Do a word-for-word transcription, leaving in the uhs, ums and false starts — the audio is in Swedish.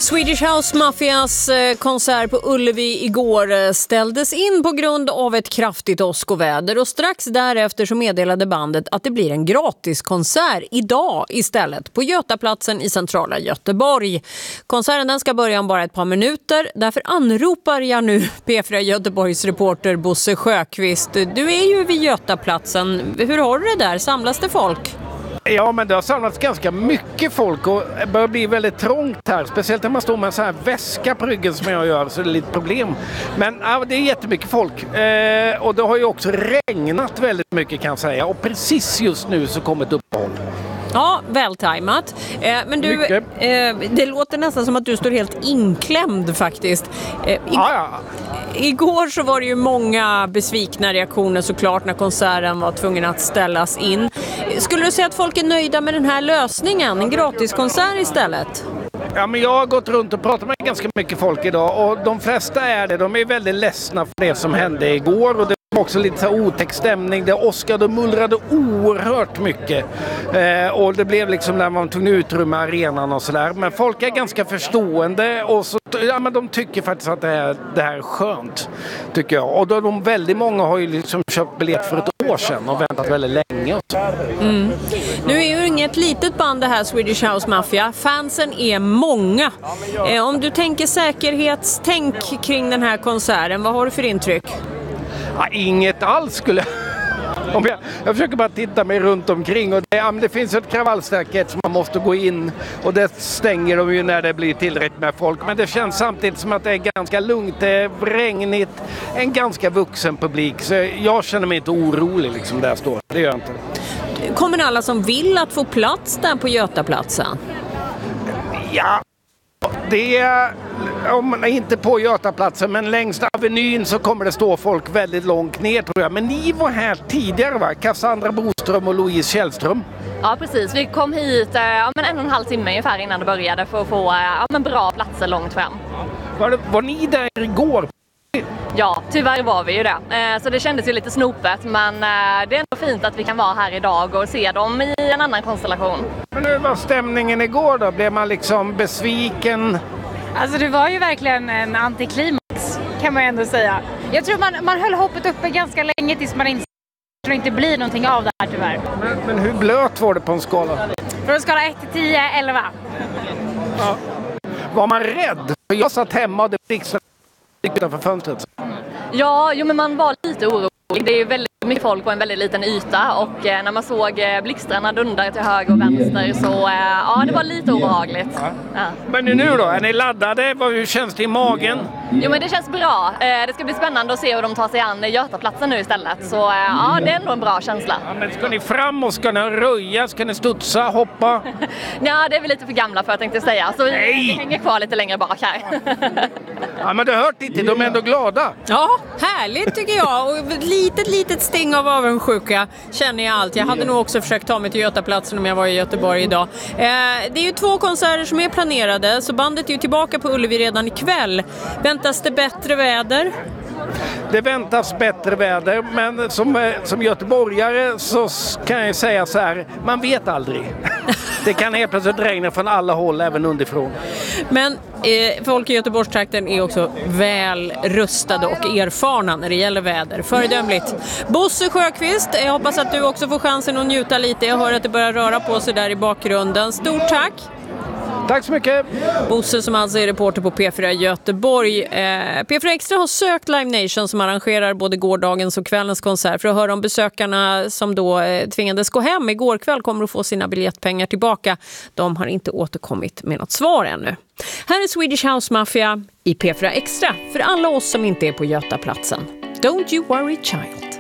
Swedish House Mafias konsert på Ullevi igår ställdes in på grund av ett kraftigt åskoväder och strax därefter så meddelade bandet att det blir en gratiskonsert idag istället på Götaplatsen i centrala Göteborg. Konserten den ska börja om bara ett par minuter, därför anropar jag nu P fyra Göteborgs reporter Bosse Sjöqvist. Du är ju vid Götaplatsen. Hur har du det där? Samlas det folk? Ja, men det har samlats ganska mycket folk och det börjar bli väldigt trångt här. Speciellt när man står med en sån här väska på ryggen som jag gör, så det är lite problem. Men ja, det är jättemycket folk. Eh, och det har ju också regnat väldigt mycket kan jag säga. Och precis just nu så kommer ett uppehåll. Ja, vältajmat. Eh, men du, eh, det låter nästan som att du står helt inklämd faktiskt. Eh, i- Ja, ja. Igår så var det ju många besvikna reaktioner såklart när konserten var tvungen att ställas in. Skulle du säga att folk är nöjda med den här lösningen? En gratiskonsert istället? Ja, men jag har gått runt och pratat med ganska mycket folk idag och de flesta är det. De är väldigt ledsna för det som hände igår och det var också lite så här otäck stämning. Det åskade och mullrade oerhört mycket eh, och det blev liksom när man tog utrymme arenan och sådär. Men folk är ganska förstående och så, ja, men de tycker faktiskt att det här, det här är skönt, tycker jag. Och då de väldigt många har ju liksom köpt biljett för ett år sedan och väntat väldigt länge. Och så. Mm. Nu är ju inget litet band det här Swedish House Mafia. Fansen är många. Eh, om du tänker säkerhetstänk kring den här konserten, vad har du för intryck? Ja, inget alls skulle Om jag, jag försöker bara titta mig runt omkring och det, ja, men det finns ett kravallstaket som man måste gå in och det stänger de ju när det blir tillräckligt med folk. Men det känns samtidigt som att det är ganska lugnt, det är regnigt, en ganska vuxen publik. Så jag känner mig inte orolig liksom där jag står, det gör jag inte. Kommer alla som vill att få plats där på Götaplatsen? Ja, det är, om man är inte på Götaplatsen men längst Avenyn så kommer det stå folk väldigt långt ner tror jag. Men ni var här tidigare va? Cassandra Boström och Louise Källström. Ja precis, vi kom hit ja, men en och en halv timme ungefär innan det började för att få ja, men bra platser långt fram. Var, det, var ni där igår? Ja, tyvärr var vi ju det. Så det kändes ju lite snopet men det är ändå fint att vi kan vara här idag och se dem i en annan konstellation. Men hur var stämningen igår då? Blev man liksom besviken? Alltså det var ju verkligen en antiklimax kan man ju ändå säga. Jag tror man, man höll hoppet uppe ganska länge tills man insåg att det inte blir någonting av det här tyvärr. Men, men hur blöt var det på en skala? Från en skala ett till tio, elva. Ja. Var man rädd? För jag satt hemma och det blixtrade utanför fönstret. Ja, jo, men man var lite orolig. Det är ju väldigt mycket folk på en väldigt liten yta och eh, när man såg eh, blixtrarna dundra till höger och vänster så eh, ja, det var lite obehagligt. Ja. Ja. Men nu då? Är ni laddade? Hur känns det i magen? Jo, men det känns bra. Eh, det ska bli spännande att se hur de tar sig an Götaplatsen nu istället. Så eh, ja, det är ändå en bra känsla. Ja, men ska ni fram och ska ni röja? Ska ni studsa, hoppa? Ja, det är vi lite för gamla för att jag tänkte säga. Så vi, vi hänger kvar lite längre bak här. Ja, men du har hört inte. De är ändå glada. Ja, härligt tycker jag. Och ett litet, litet sting av avundsjuka känner jag allt. Jag hade nog också försökt ta mig till Götaplatsen om jag var i Göteborg idag. Eh, det är ju två konserter som är planerade, så bandet är ju tillbaka på Ullevi redan ikväll. Väntas det bättre väder? Det väntas bättre väder, men som, som göteborgare så kan jag säga så här, man vet aldrig. Det kan helt plötsligt regna från alla håll, även underifrån. Men eh, folk i Göteborgstrakten är också väl rustade och erfarna när det gäller väder. Föredömligt. Bosse Sjöqvist, jag hoppas att du också får chansen att njuta lite. Jag hör att det börjar röra på sig där i bakgrunden. Stort tack! Tack så mycket! Bosse som alltså är reporter på P fyra Göteborg. Eh, P fyra Extra har sökt Live Nation som arrangerar både gårdagens och kvällens konsert för att höra om besökarna som då eh, tvingades gå hem igår kväll kommer att få sina biljettpengar tillbaka. De har inte återkommit med något svar ännu. Här är Swedish House Mafia i P fyra Extra för alla oss som inte är på Götaplatsen. Don't you worry child.